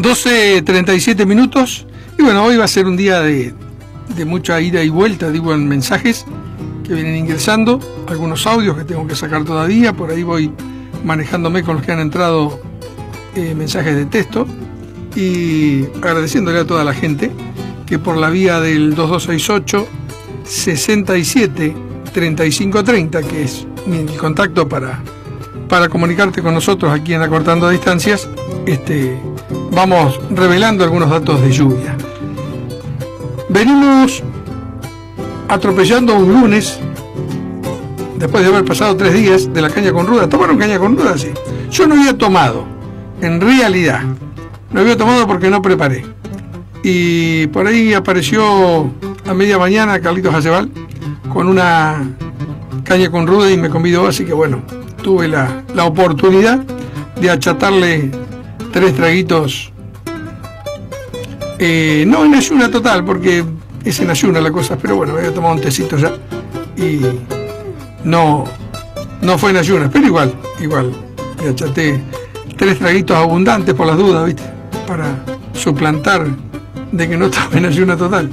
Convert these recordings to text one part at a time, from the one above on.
12:37. Y bueno, hoy va a ser un día de mucha ida y vuelta, digo, en mensajes que vienen ingresando, algunos audios que tengo que sacar todavía, por ahí voy manejándome con los que han entrado mensajes de texto, y agradeciéndole a toda la gente que por la vía del 2268 67 35 30, que es el contacto para comunicarte con nosotros aquí en Acortando Distancias, vamos revelando algunos datos de lluvia. Venimos atropellando un lunes, después de haber pasado 3 días de la caña con ruda. ¿Tomaron caña con ruda? Sí. Yo no había tomado, en realidad. No había tomado porque no preparé. Y por ahí apareció a media mañana Carlitos Aceval con una caña con ruda y me convidó, así que bueno, tuve la oportunidad de achatarle 3 traguitos. No en ayuna total, porque es en ayuna la cosa, pero bueno, había tomado un tecito ya y no fue en ayunas, pero igual le achaté 3 traguitos abundantes por las dudas, ¿viste? Para suplantar de que no estaba en ayuna total.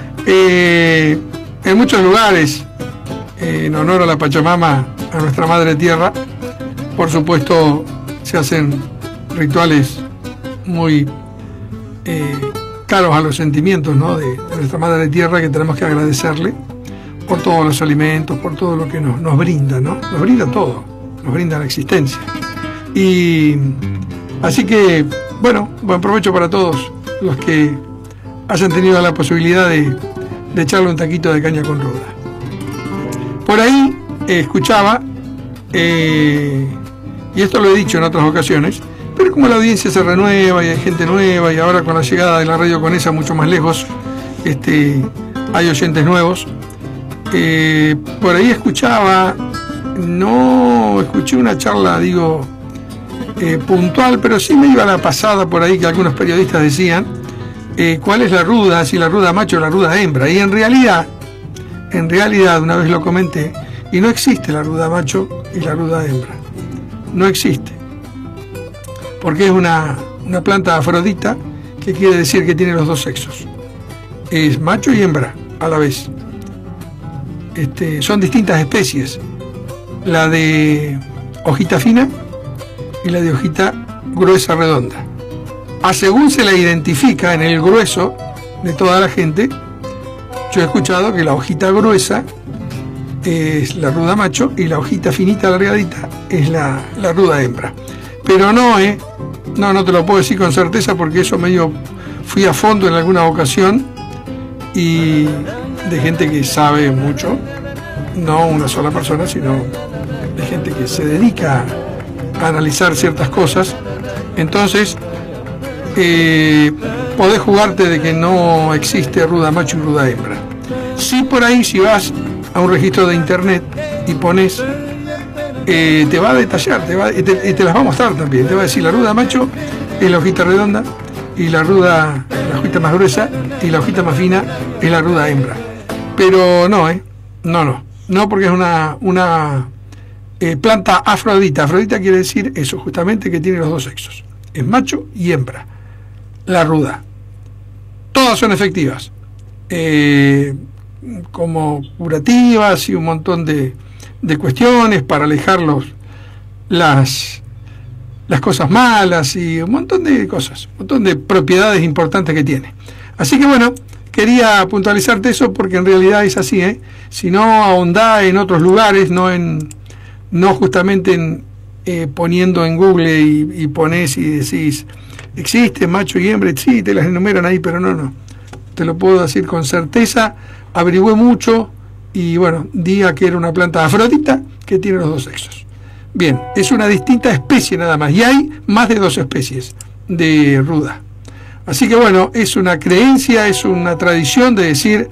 En muchos lugares, en honor a la Pachamama, a nuestra Madre Tierra, por supuesto se hacen rituales muy caros a los sentimientos, ¿no? de nuestra Madre Tierra, que tenemos que agradecerle por todos los alimentos, por todo lo que nos brinda, ¿no? Nos brinda todo, nos brinda la existencia. Y así que, bueno, buen provecho para todos los que hayan tenido la posibilidad de echarle un taquito de caña con ruda. Por ahí escuchaba, y esto lo he dicho en otras ocasiones, pero como la audiencia se renueva y hay gente nueva, y ahora con la llegada de la radio Conesa mucho más lejos, hay oyentes nuevos, por ahí escuchaba, no escuché una charla, digo, puntual, pero sí me iba a la pasada por ahí que algunos periodistas decían cuál es la ruda, si la ruda macho o la ruda hembra, y en realidad una vez lo comenté, y no existe la ruda macho y la ruda hembra, no existe, porque es una planta afrodita, que quiere decir que tiene los dos sexos, es macho y hembra a la vez. Son distintas especies, la de hojita fina y la de hojita gruesa redonda. A según se la identifica en el grueso de toda la gente, yo he escuchado que la hojita gruesa es la ruda macho y la hojita finita alargadita es la ruda hembra. Pero no te lo puedo decir con certeza, porque eso medio fui a fondo en alguna ocasión, y de gente que sabe mucho, no una sola persona, sino de gente que se dedica a analizar ciertas cosas. Entonces podés jugarte de que no existe ruda macho y ruda hembra. Sí, por ahí, si vas a un registro de internet y pones, te va a detallar, te las va a mostrar también, te va a decir la ruda macho es la hojita redonda, y la hojita más gruesa, y la hojita más fina es la ruda hembra. Pero no, porque es una planta afrodita. Afrodita quiere decir eso, justamente, que tiene los dos sexos, es macho y hembra. La ruda, todas son efectivas, como curativas y un montón de cuestiones para alejar las cosas malas, y un montón de cosas, un montón de propiedades importantes que tiene. Así que bueno, quería puntualizarte eso, porque en realidad es así, si no ahondá en otros lugares, no justamente poniendo en Google y ponés y decís existe macho y hembra, sí, te las enumeran ahí, pero no, te lo puedo decir con certeza. Averigüé mucho y bueno, diga que era una planta afrodita que tiene los dos sexos. Bien, es una distinta especie nada más, y hay más de 2 especies de ruda. Así que bueno, es una creencia, es una tradición de decir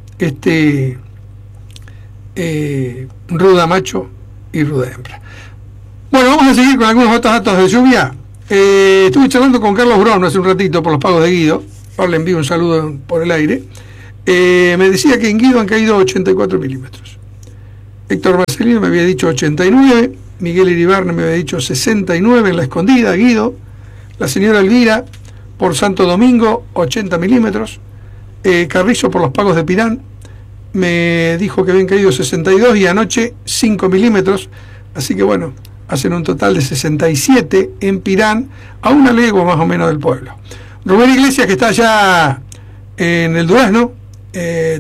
ruda macho y ruda hembra. Bueno, vamos a seguir con algunos otros datos de lluvia. Estuve charlando con Carlos Brown hace un ratito por los pagos de Guido. Ahora le envío un saludo por el aire. Me decía que en Guido han caído 84 milímetros. Héctor Marcelino me había dicho 89, Miguel Iribarne me había dicho 69 en La Escondida, Guido. La señora Elvira por Santo Domingo 80 milímetros, Carrizo por los Pagos de Pirán me dijo que habían caído 62 y anoche 5 milímetros, así que bueno, hacen un total de 67 en Pirán, a una legua más o menos del pueblo. Rubén Iglesias, que está allá en el Durazno,